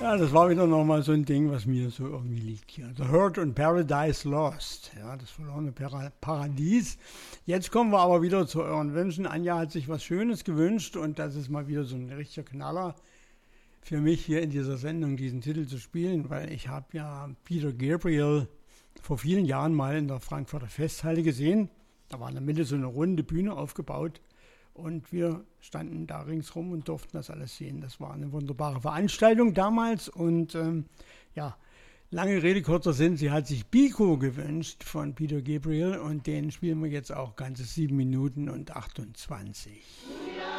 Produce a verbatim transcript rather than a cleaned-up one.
Ja, das war wieder nochmal so ein Ding, was mir so irgendwie liegt hier. The Hurt und Paradise Lost. Ja, das verlorene Para- Paradies. Jetzt kommen wir aber wieder zu euren Wünschen. Anja hat sich was Schönes gewünscht und das ist mal wieder so ein richtiger Knaller für mich hier in dieser Sendung, diesen Titel zu spielen, weil ich habe ja Peter Gabriel vor vielen Jahren mal in der Frankfurter Festhalle gesehen. Da war in der Mitte so eine runde Bühne aufgebaut. Und wir standen da ringsrum und durften das alles sehen. Das war eine wunderbare Veranstaltung damals. Und ähm, ja, lange Rede, kurzer Sinn. Sie hat sich Biko gewünscht von Peter Gabriel. Und den spielen wir jetzt auch ganze sieben Minuten und achtundzwanzig.